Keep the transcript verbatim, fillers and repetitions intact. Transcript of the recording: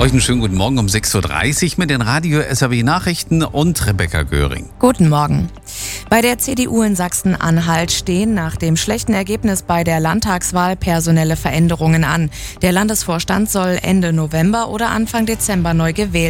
Euch einen schönen guten Morgen um sechs Uhr dreißig mit den Radio-S R W-Nachrichten und Rebecca Göring. Guten Morgen. Bei der C D U in Sachsen-Anhalt stehen nach dem schlechten Ergebnis bei der Landtagswahl personelle Veränderungen an. Der Landesvorstand soll Ende November oder Anfang Dezember neu gewählt